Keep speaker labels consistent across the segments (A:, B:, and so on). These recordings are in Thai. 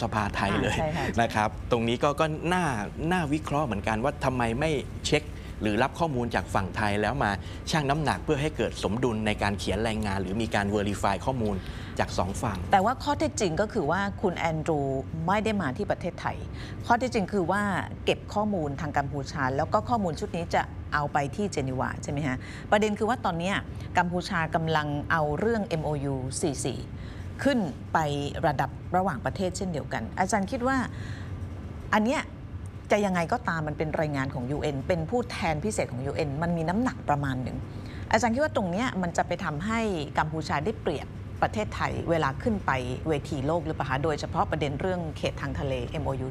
A: สภาไทยเลยนะครับตรงนี้ก็น่าวิเคราะห์เหมือนกันว่าทำไมไม่เช็คหรือรับข้อมูลจากฝั่งไทยแล้วมาชั่งน้ำหนักเพื่อให้เกิดสมดุลในการเขียนรายงานหรือมีการ verify ข้อมูลจาก2 ฝั่ง
B: แต่ว่าข้อเท็จจริงก็คือว่าคุณแอนดรูไม่ได้มาที่ประเทศไทยข้อเท็จจริงคือว่าเก็บข้อมูลทางกัมพูชาแล้วก็ข้อมูลชุดนี้จะเอาไปที่เจนีวาใช่ไหมฮะประเด็นคือว่าตอนนี้กัมพูชากำลังเอาเรื่อง MOU 44 ขึ้นไประดับระหว่างประเทศเช่นเดียวกันอาจารย์คิดว่าอันเนี้ยจะยังไงก็ตามมันเป็นรายงานของ UN เป็นผู้แทนพิเศษของ UN มันมีน้ำหนักประมาณหนึ่งอาจารย์คิดว่าตรงนี้มันจะไปทำให้กัมพูชาได้เปรียบประเทศไทยเวลาขึ้นไปเวทีโลกหรือเปล่าคะโดยเฉพาะประเด็นเรื่องเขตทางทะเล MOU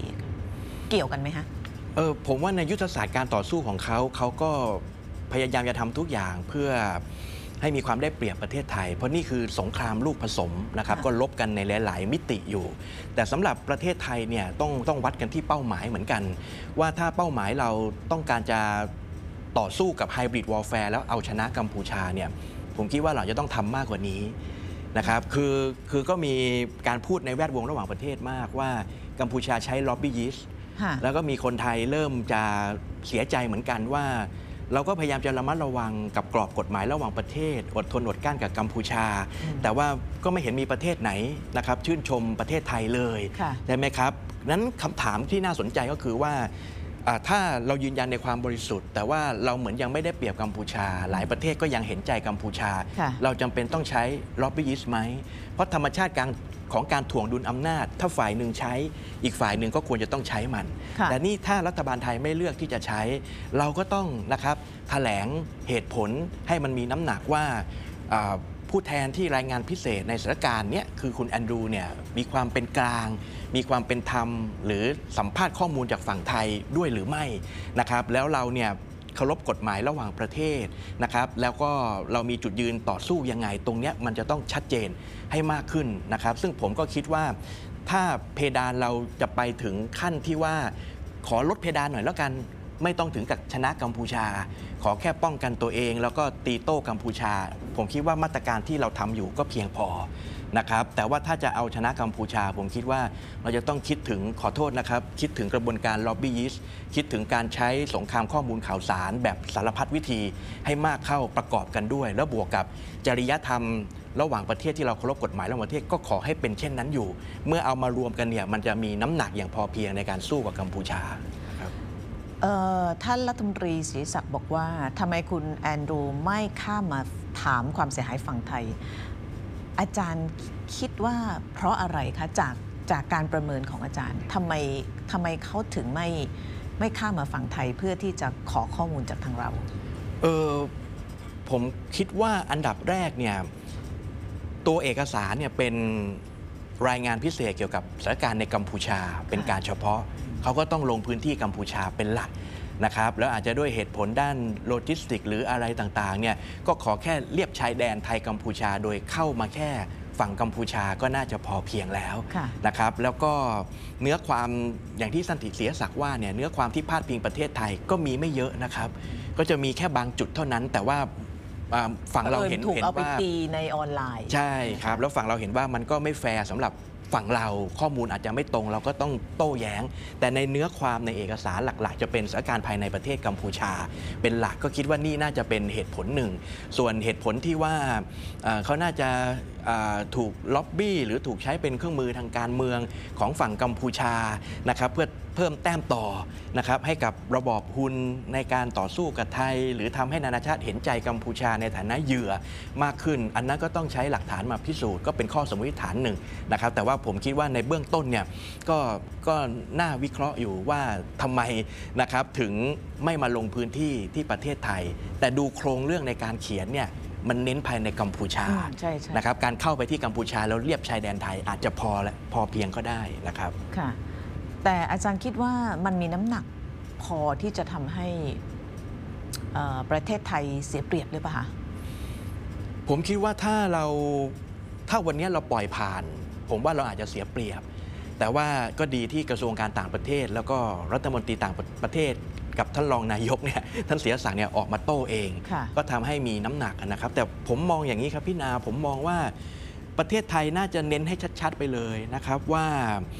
B: 44 เกี่ยวกันไหมฮะ
A: ผมว่าในยุทธศาสตร์การต่อสู้ของเขาก็พยายามจะทำทุกอย่างเพื่อให้มีความได้เปรียบประเทศไทยเพราะนี่คือสงครามลูกผสมนะครับก็ลบกันในหลายๆมิติอยู่แต่สำหรับประเทศไทยเนี่ยต้องวัดกันที่เป้าหมายเหมือนกันว่าถ้าเป้าหมายเราต้องการจะต่อสู้กับไฮบริดวอร์แฟร์แล้วเอาชนะกัมพูชาเนี่ยผมคิดว่าเราจะต้องทำมากกว่านี้นะครับคือก็มีการพูดในแวดวงระหว่างประเทศมากว่ากัมพูชาใช้ล็อบบี้ยิสต์แล้วก็มีคนไทยเริ่มจะเสียใจเหมือนกันว่าเราก็พยายามจะระมัดระวังกับกรอบกฎหมายระหว่างประเทศอดทนอดกลั้นกับกัมพูชาแต่ว่าก็ไม่เห็นมีประเทศไหนนะครับชื่นชมประเทศไทยเลยใช่ไหมครับนั้นคำถามที่น่าสนใจก็คือว่าถ้าเรายืนยันในความบริสุทธิ์แต่ว่าเราเหมือนยังไม่ได้เปรียบกัมพูชาหลายประเทศก็ยังเห็นใจกัมพูชาเราจำเป็นต้องใช้ล็อบบี้ยิสต์ไหมเพราะธรรมชาติของการถ่วงดุลอำนาจถ้าฝ่ายหนึ่งใช้อีกฝ่ายหนึ่งก็ควรจะต้องใช้มันแต่นี่ถ้ารัฐบาลไทยไม่เลือกที่จะใช้เราก็ต้องนะครับแถลงเหตุผลให้มันมีน้ำหนักว่าผู้แทนที่รายงานพิเศษในสถานการณ์นี้คือคุณแอนดรูเนี่ยมีความเป็นกลางมีความเป็นธรรมหรือสัมภาษณ์ข้อมูลจากฝั่งไทยด้วยหรือไม่นะครับแล้วเราเนี่ยเคารพกฎหมายระหว่างประเทศนะครับแล้วก็เรามีจุดยืนต่อสู้ยังไงตรงนี้มันจะต้องชัดเจนให้มากขึ้นนะครับซึ่งผมก็คิดว่าถ้าเพดานเราจะไปถึงขั้นที่ว่าขอลดเพดานหน่อยแล้วกันไม่ต้องถึงกับชนะกัมพูชาขอแค่ป้องกันตัวเองแล้วก็ตีโต้กัมพูชาผมคิดว่ามาตรการที่เราทำอยู่ก็เพียงพอนะครับแต่ว่าถ้าจะเอาชนะกัมพูชาผมคิดว่าเราจะต้องคิดถึงขอโทษนะครับคิดถึงกระบวนการล็อบบี้ยิสต์คิดถึงการใช้สงครามข้อมูลข่าวสารแบบสารพัดวิธีให้มากเข้าประกอบกันด้วยแล้วบวกกับจริยธรรมระหว่างประเทศที่เราเคารพกฎหมายระหว่างประเทศก็ขอให้เป็นเช่นนั้นอยู่เมื่อเอามารวมกันเนี่ยมันจะมีน้ำหนักอย่างพอเพียงในการสู้กับกัมพูชา
B: ท่านรัฐมนตรีศรีศักดิ์บอกว่าทำไมคุณแอนดรูไม่ข้ามมาถามความเสียหายฝั่งไทยอาจารย์คิดว่าเพราะอะไรคะจากการประเมินของอาจารย์ทำไมเขาถึงไม่ข้ามมาฝั่งไทยเพื่อที่จะขอข้อมูลจากทางเรา
A: ผมคิดว่าอันดับแรกเนี่ยตัวเอกสารเนี่ยเป็นรายงานพิเศษเกี่ยวกับสถานการณ์ในกัมพูชาเป็นการเฉพาะเขาก็ต้องลงพื้นที่กัมพูชาเป็นหลักนะครับแล้วอาจจะด้วยเหตุผลด้านโลจิสติกหรืออะไรต่างๆเนี่ยก็ขอแค่เลียบชายแดนไทยกัมพูชาโดยเข้ามาแค่ฝั่งกัมพูชาก็น่าจะพอเพียงแล้วนะครับแล้วก็เนื้อความอย่างที่สันติเสียศักดิ์ว่าเนี่ยเนื้อความที่พาดพิงประเทศไทยก็มีไม่เยอะนะครับก็จะมีแค่บางจุดเท่านั้นแต่ว่าฝั่งเราเห็นว่าถูก
B: เอาไปตีในออนไลน์
A: ใช่ครับแล้วฝั่งเราเห็นว่ามันก็ไม่แฟร์สำหรับฝั่งเราข้อมูลอาจจะไม่ตรงเราก็ต้องโต้แย้งแต่ในเนื้อความในเอกสารหลักๆจะเป็นสถานการณ์ภายในประเทศกัมพูชาเป็นหลักก็คิดว่านี่น่าจะเป็นเหตุผลหนึ่งส่วนเหตุผลที่ว่าเขาน่าจะถูกล็อบบี้หรือถูกใช้เป็นเครื่องมือทางการเมืองของฝั่งกัมพูชานะครับเพื่อเพิ่มแต้มต่อนะครับให้กับระบอบฮุนในการต่อสู้กับไทยหรือทำให้นานาชาติเห็นใจกัมพูชาในฐานะเหยื่อมากขึ้นอันนั้นก็ต้องใช้หลักฐานมาพิสูจน์ก็เป็นข้อสมมติฐานหนึ่งนะครับแต่ว่าผมคิดว่าในเบื้องต้นเนี่ยก็น่าวิเคราะห์อยู่ว่าทำไมนะครับถึงไม่มาลงพื้นที่ที่ประเทศไทยแต่ดูโครงเรื่องในการเขียนเนี่ยมันเน้นภายในกัมพูชานะครับการเข้าไปที่กัมพูชาแล้วเลียบชายแดนไทยอาจจะพอเพียงก็ได้นะครับ
B: ค่ะแต่อาจารย์คิดว่ามันมีน้ำหนักพอที่จะทำให้ประเทศไทยเสียเปรียบหรือเปล่าคะ
A: ผมคิดว่าถ้าวันนี้เราปล่อยผ่านผมว่าเราอาจจะเสียเปรียบแต่ว่าก็ดีที่กระทรวงการต่างประเทศแล้วก็รัฐมนตรีต่างประเทศกับท่านรองนายกเนี่ยท่านเสียศักดิ์เนี่ยออกมาโต้เองก็ทำให้มีน้ำหนักนะครับแต่ผมมองอย่างนี้ครับพี่นาผมมองว่าประเทศไทยน่าจะเน้นให้ชัดๆไปเลยนะครับว่า